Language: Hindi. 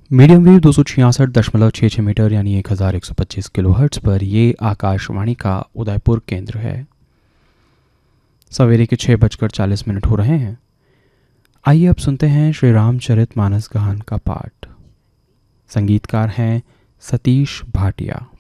मीडियम वेव 266.66 मीटर यानी 1125 किलोहर्ट्ज़ पर ये आकाशवाणी का उदयपुर केंद्र है। सवेरे के 6:40 हो रहे हैं। आइए अब सुनते हैं श्री रामचरितमानस गान का पाठ। संगीतकार हैं सतीश भाटिया।